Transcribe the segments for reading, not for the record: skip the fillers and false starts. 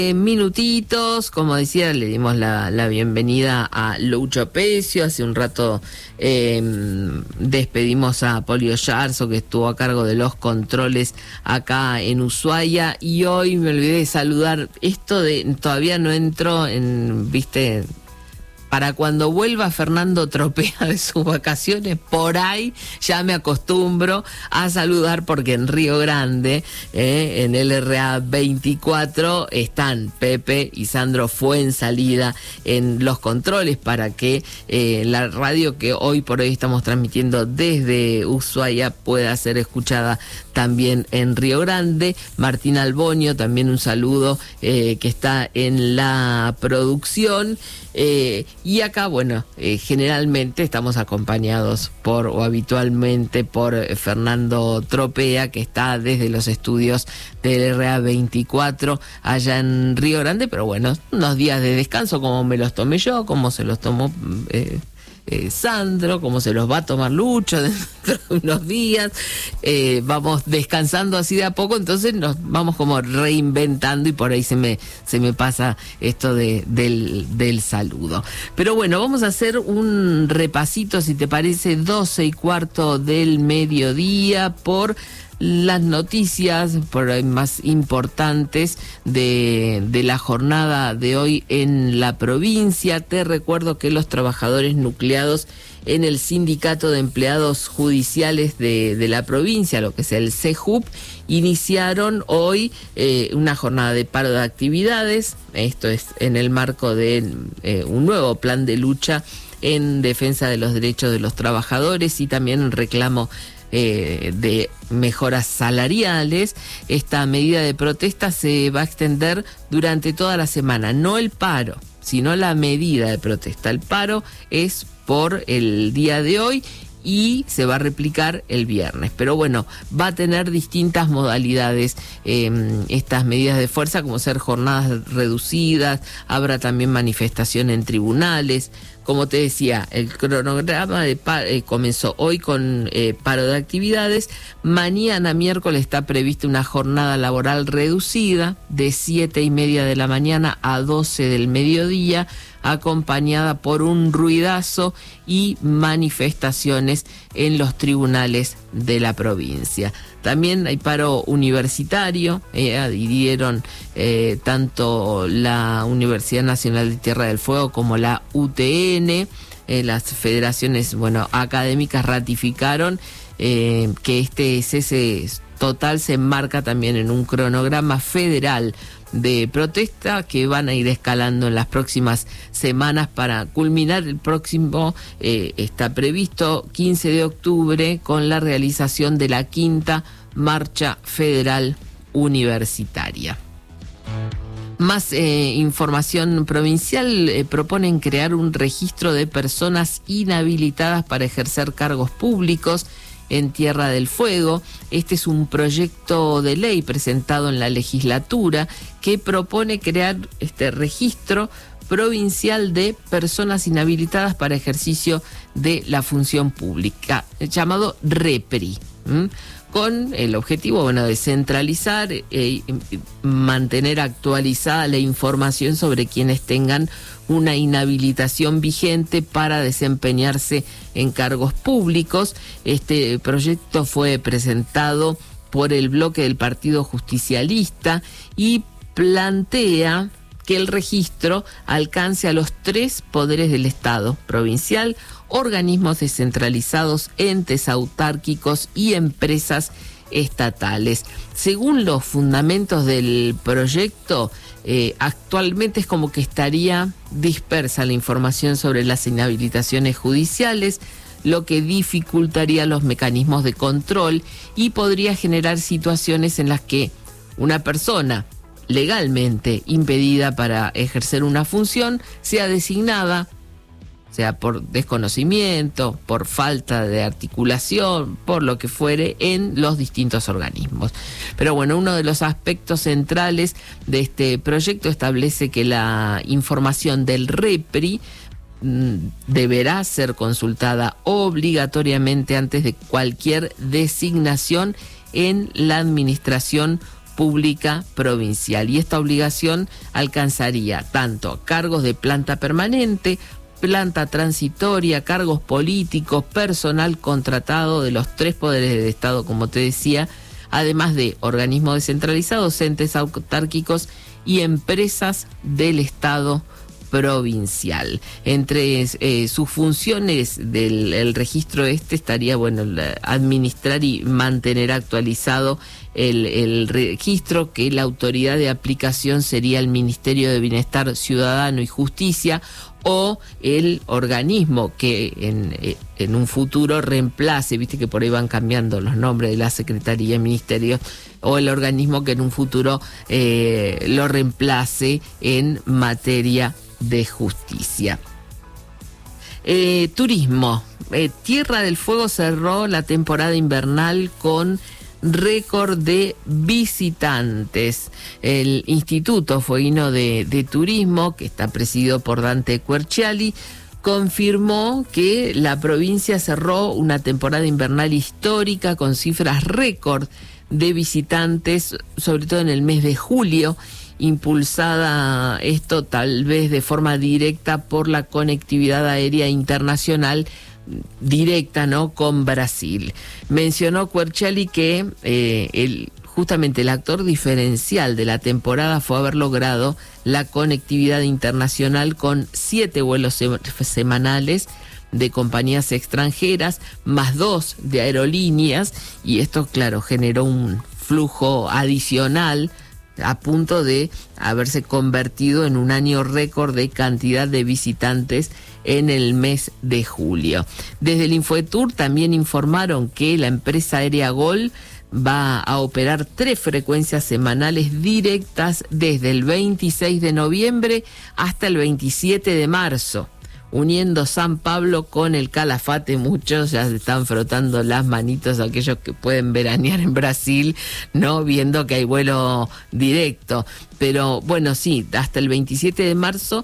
Minutitos, como decía, le dimos la bienvenida a Lucho Pecio. Hace un rato despedimos a Polio Yarzo, que estuvo a cargo de los controles acá en Ushuaia, y hoy me olvidé de saludar. Esto de todavía no entró en, viste, para cuando vuelva Fernando Tropea de sus vacaciones, por ahí ya me acostumbro a saludar, porque en Río Grande, en LRA 24, están Pepe y Sandro Fuensalida en los controles para que la radio que hoy por hoy estamos transmitiendo desde Ushuaia pueda ser escuchada también en Río Grande. Martín Albonio, también un saludo, que está en la producción. Y acá, bueno, generalmente estamos acompañados o habitualmente por Fernando Tropea, que está desde los estudios del RA 24 allá en Río Grande, pero bueno, unos días de descanso, como me los tomé yo, como se los tomó Sandro, como se los va a tomar Lucho dentro de unos días. Vamos descansando así de a poco, entonces nos vamos como reinventando, y por ahí se me pasa esto del saludo. Pero bueno, vamos a hacer un repasito, si te parece, 12:15 del mediodía, por las noticias por ahí más importantes de la jornada de hoy en la provincia. Te recuerdo que los trabajadores nucleados en el Sindicato de Empleados Judiciales de la provincia, lo que es el CEJUP, iniciaron hoy una jornada de paro de actividades. Esto es en el marco de un nuevo plan de lucha en defensa de los derechos de los trabajadores y también en reclamo de mejoras salariales. Esta medida de protesta se va a extender durante toda la semana, no el paro, sino la medida de protesta. El paro es por el día de hoy y se va a replicar el viernes. Pero bueno, va a tener distintas modalidades estas medidas de fuerza, como ser jornadas reducidas, habrá también manifestación en tribunales. Como te decía, el cronograma comenzó hoy con paro de actividades. Mañana, miércoles, está prevista una jornada laboral reducida de 7:30 de la mañana a 12 del mediodía, acompañada por un ruidazo y manifestaciones en los tribunales de la provincia. También hay paro universitario, adhirieron tanto la Universidad Nacional de Tierra del Fuego como la UTN. Las federaciones, académicas ratificaron que este cese total se enmarca también en un cronograma federal de protesta que van a ir escalando en las próximas semanas para culminar el próximo, está previsto 15 de octubre, con la realización de la 5ª Marcha Federal Universitaria. Más información provincial. Proponen crear un registro de personas inhabilitadas para ejercer cargos públicos en Tierra del Fuego. Este es un proyecto de ley presentado en la legislatura que propone crear este registro provincial de personas inhabilitadas para ejercicio de la función pública, llamado REPRI, con el objetivo, de centralizar y mantener actualizada la información sobre quienes tengan una inhabilitación vigente para desempeñarse en cargos públicos. Este proyecto fue presentado por el bloque del Partido Justicialista y plantea que el registro alcance a los 3 poderes del Estado: provincial, organismos descentralizados, entes autárquicos y empresas estatales. Según los fundamentos del proyecto, actualmente es como que estaría dispersa la información sobre las inhabilitaciones judiciales, lo que dificultaría los mecanismos de control y podría generar situaciones en las que una persona legalmente impedida para ejercer una función sea designada, sea por desconocimiento, por falta de articulación, por lo que fuere, en los distintos organismos. Pero uno de los aspectos centrales de este proyecto establece que la información del REPRI deberá ser consultada obligatoriamente antes de cualquier designación en la administración pública provincial. Y esta obligación alcanzaría tanto cargos de planta permanente, planta transitoria, cargos políticos, personal contratado de los 3 poderes del Estado, como te decía, además de organismos descentralizados, entes autárquicos y empresas del Estado provincial. Entre sus funciones del registro estaría, administrar y mantener actualizado el registro, que la autoridad de aplicación sería el Ministerio de Bienestar Ciudadano y Justicia, o el organismo que en un futuro reemplace, viste que por ahí van cambiando los nombres de la Secretaría y Ministerio, o el organismo que en un futuro lo reemplace en materia de justicia. Turismo. Tierra del Fuego cerró la temporada invernal con récord de visitantes. El Instituto Fueguino de Turismo, que está presidido por Dante Querciali, confirmó que la provincia cerró una temporada invernal histórica con cifras récord de visitantes, sobre todo en el mes de julio, impulsada esto tal vez de forma directa por la conectividad aérea internacional directa, ¿no?, con Brasil. Mencionó Querciali que justamente el actor diferencial de la temporada fue haber logrado la conectividad internacional con 7 vuelos semanales de compañías extranjeras, más 2 de aerolíneas, y esto, claro, generó un flujo adicional a punto de haberse convertido en un año récord de cantidad de visitantes en el mes de julio. Desde el Infoetour también informaron que la empresa aérea Gol va a operar 3 frecuencias semanales directas desde el 26 de noviembre hasta el 27 de marzo. Uniendo San Pablo con el Calafate. Muchos ya se están frotando las manitos, aquellos que pueden veranear en Brasil, ¿no?, viendo que hay vuelo directo. Pero bueno, sí, hasta el 27 de marzo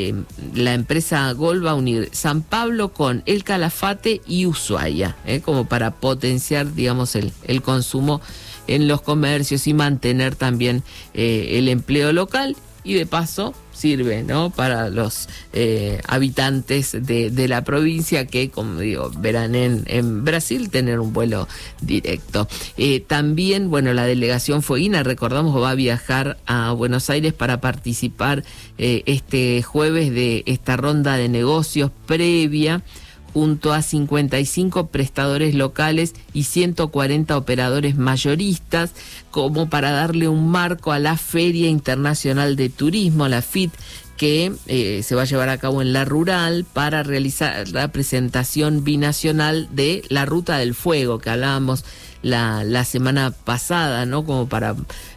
la empresa Gol va a unir San Pablo con el Calafate y Ushuaia, como para potenciar, digamos, el consumo en los comercios y mantener también el empleo local, y de paso sirve, ¿no?, para los habitantes de la provincia que, como digo, verán en Brasil, tener un vuelo directo. También, la delegación fueguina, recordamos, va a viajar a Buenos Aires para participar este jueves de esta ronda de negocios previa, junto a 55 prestadores locales y 140 operadores mayoristas, como para darle un marco a la Feria Internacional de Turismo, la FIT, que se va a llevar a cabo en La Rural para realizar la presentación binacional de la Ruta del Fuego, que hablábamos la semana pasada, ¿no?, como para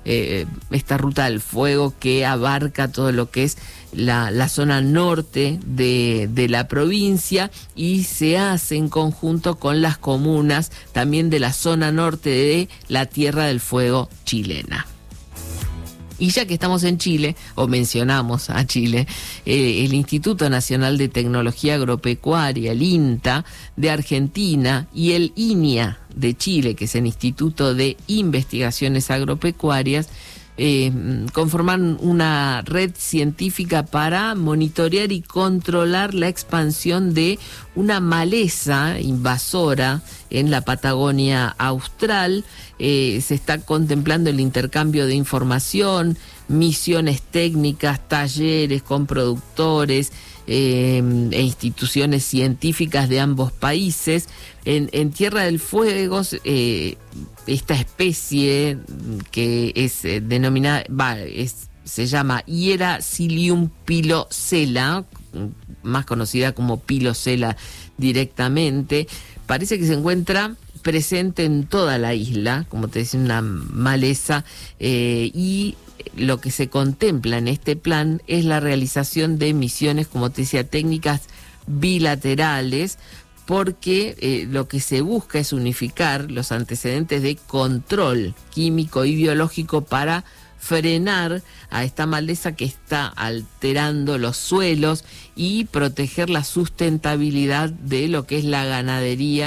esta Ruta del Fuego que abarca todo lo que es la zona norte de la provincia, y se hace en conjunto con las comunas también de la zona norte de la Tierra del Fuego chilena. Y ya que estamos en Chile, o mencionamos a Chile, el Instituto Nacional de Tecnología Agropecuaria, el INTA, de Argentina, y el INIA de Chile, que es el Instituto de Investigaciones Agropecuarias, conforman una red científica para monitorear y controlar la expansión de una maleza invasora en la Patagonia austral. Se está contemplando el intercambio de información, misiones técnicas, talleres con productores e instituciones científicas de ambos países. En Tierra del Fuego, esta especie que es denominada, se llama Hieracilium pilosella, más conocida como pilosella directamente, parece que se encuentra presente en toda la isla, como te decía, una maleza, y lo que se contempla en este plan es la realización de misiones, como te decía, técnicas bilaterales, porque lo que se busca es unificar los antecedentes de control químico y biológico para frenar a esta maleza que está alterando los suelos y proteger la sustentabilidad de lo que es la ganadería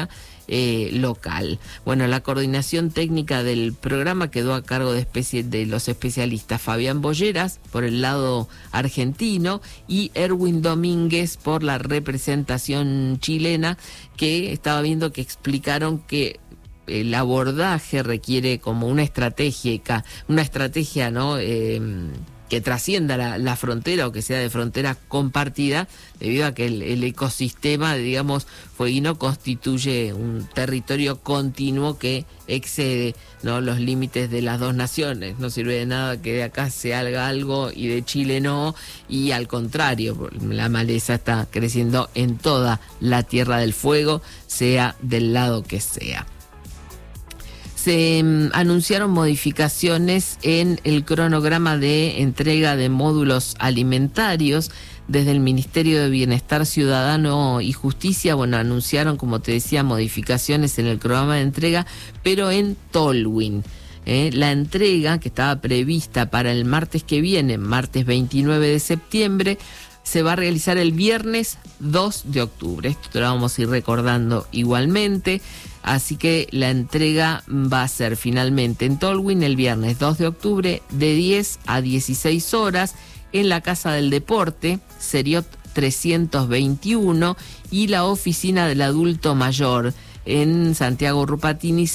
local. Bueno, la coordinación técnica del programa quedó a cargo de los especialistas Fabián Bolleras por el lado argentino y Erwin Domínguez por la representación chilena, que estaba viendo que explicaron que el abordaje requiere como una estrategia, ¿no? Que trascienda la frontera o que sea de frontera compartida, debido a que el ecosistema, digamos, fueguino constituye un territorio continuo que excede, ¿no?, los límites de las dos naciones. No sirve de nada que de acá se haga algo y de Chile no, y al contrario, la maleza está creciendo en toda la Tierra del Fuego, sea del lado que sea. Se anunciaron modificaciones en el cronograma de entrega de módulos alimentarios desde el Ministerio de Bienestar Ciudadano y Justicia. Bueno, anunciaron, como te decía, modificaciones en el cronograma de entrega, pero en Tolwyn. La entrega, que estaba prevista para el martes que viene, martes 29 de septiembre, se va a realizar el viernes 2 de octubre. Esto te lo vamos a ir recordando igualmente. Así que la entrega va a ser finalmente en Tolwyn el viernes 2 de octubre de 10 a 16 horas en la Casa del Deporte, Seriot 321, y la Oficina del Adulto Mayor en Santiago Rupatini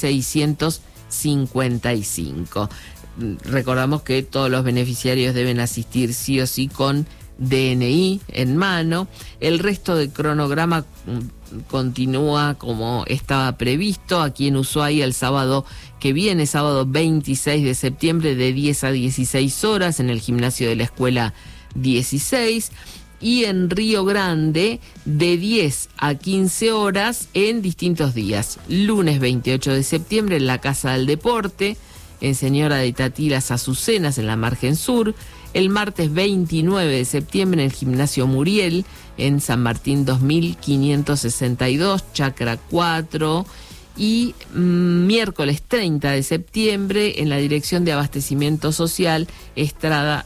655. Recordamos que todos los beneficiarios deben asistir sí o sí con DNI en mano. El resto del cronograma continúa como estaba previsto aquí en Ushuaia el sábado que viene, sábado 26 de septiembre de 10 a 16 horas en el gimnasio de la Escuela 16, y en Río Grande de 10 a 15 horas en distintos días. Lunes 28 de septiembre en la Casa del Deporte, en Señora de Itatí Las Azucenas en la Margen Sur. El martes 29 de septiembre en el Gimnasio Muriel, en San Martín 2562, Chacra 4. Y miércoles 30 de septiembre en la Dirección de Abastecimiento Social, Estrada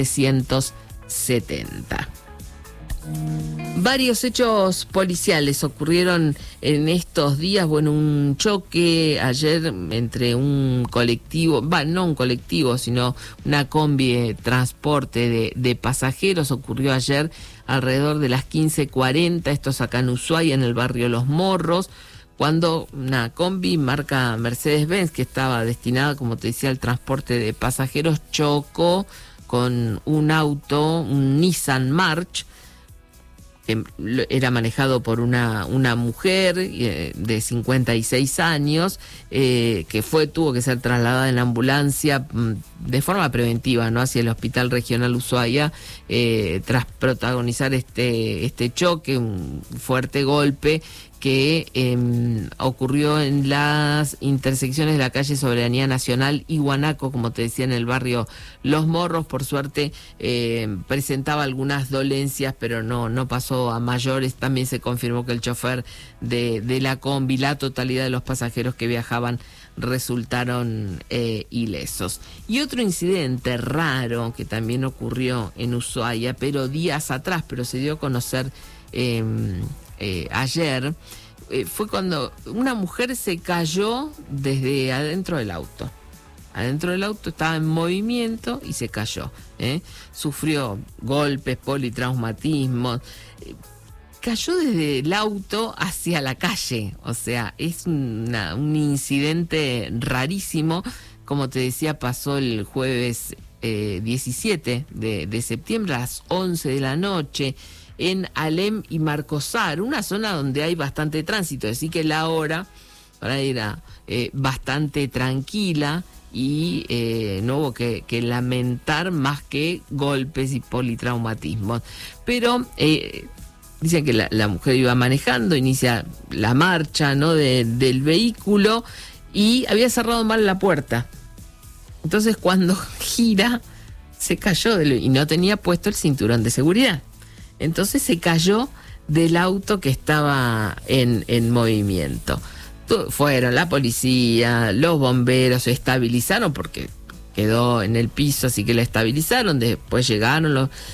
770. Varios hechos policiales ocurrieron en estos días. Bueno, un choque ayer entre un colectivo, no un colectivo, sino una combi de transporte de pasajeros. Ocurrió ayer alrededor de las 15:40, esto es acá en Ushuaia, en el barrio Los Morros, cuando una combi marca Mercedes-Benz, que estaba destinada, como te decía, al transporte de pasajeros, chocó con un auto, un Nissan March, que era manejado por una mujer de 56 años, que tuvo que ser trasladada en ambulancia de forma preventiva, ¿no?, hacia el Hospital Regional Ushuaia, tras protagonizar este choque, un fuerte golpe que ocurrió en las intersecciones de la calle Soberanía Nacional y Guanaco, como te decía, en el barrio Los Morros. Por suerte presentaba algunas dolencias, pero no pasó a mayores. También se confirmó que el chofer de la combi, la totalidad de los pasajeros que viajaban, resultaron ilesos. Y otro incidente raro que también ocurrió en Ushuaia, pero días atrás, pero se dio a conocer ayer, fue cuando una mujer se cayó desde adentro del auto. Adentro del auto estaba en movimiento y se cayó. Sufrió golpes, politraumatismos. Cayó desde el auto hacia la calle. O sea, es un incidente rarísimo. Como te decía, pasó el jueves 17 de septiembre a las 11 de la noche en Alem y Marcosar, una zona donde hay bastante tránsito, así que la hora para ir bastante tranquila y no hubo que lamentar más que golpes y politraumatismos. Pero dicen que la mujer iba manejando, inicia la marcha, ¿no?, del vehículo, y había cerrado mal la puerta. Entonces cuando gira se cayó y no tenía puesto el cinturón de seguridad. Entonces se cayó del auto que estaba en movimiento. Fueron la policía, los bomberos, se estabilizaron porque quedó en el piso, así que la estabilizaron. Después llegaron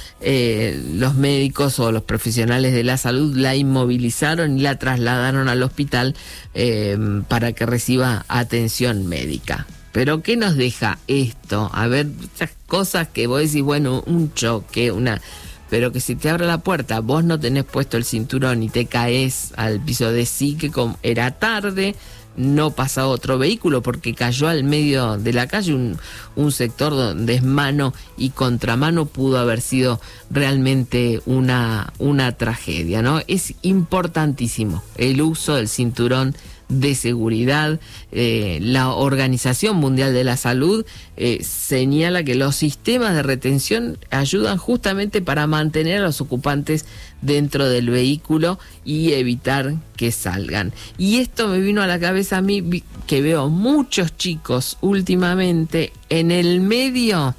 los médicos o los profesionales de la salud, la inmovilizaron y la trasladaron al hospital para que reciba atención médica. Pero ¿qué nos deja esto? A ver, estas cosas que vos decís, bueno, un choque, pero que si te abre la puerta, vos no tenés puesto el cinturón y te caes al piso, de sí que era tarde, no pasa otro vehículo porque cayó al medio de la calle, un sector donde es mano y contramano, pudo haber sido realmente una tragedia, ¿no? Es importantísimo el uso del cinturón de seguridad. La Organización Mundial de la Salud señala que los sistemas de retención ayudan justamente para mantener a los ocupantes dentro del vehículo y evitar que salgan. Y esto me vino a la cabeza a mí, que veo muchos chicos últimamente en el medio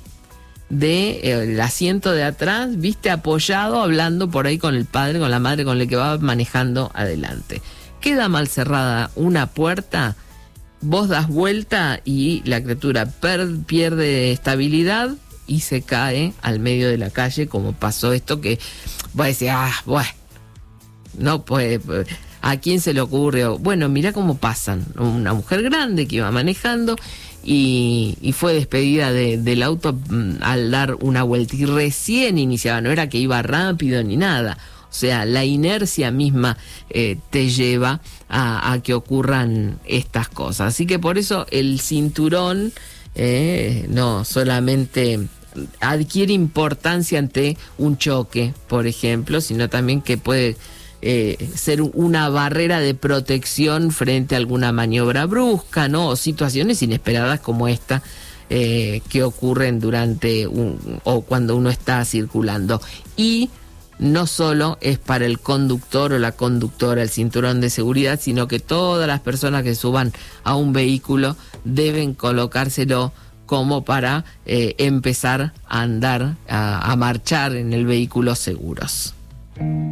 del asiento de atrás, viste, apoyado, hablando por ahí con el padre, con la madre, con el que va manejando adelante. Queda mal cerrada una puerta, vos das vuelta y la criatura pierde estabilidad y se cae al medio de la calle, como pasó esto, que vos decís, bueno, no puede, ¿a quién se le ocurrió? Bueno, mirá cómo pasan. Una mujer grande que iba manejando y fue despedida del auto al dar una vuelta, y recién iniciaba, no era que iba rápido ni nada. O sea, la inercia misma te lleva a que ocurran estas cosas. Así que por eso el cinturón no solamente adquiere importancia ante un choque, por ejemplo, sino también que puede ser una barrera de protección frente a alguna maniobra brusca, ¿no? O situaciones inesperadas como esta que ocurren durante o cuando uno está circulando. Y no solo es para el conductor o la conductora el cinturón de seguridad, sino que todas las personas que suban a un vehículo deben colocárselo como para empezar a andar, a marchar en el vehículo seguros.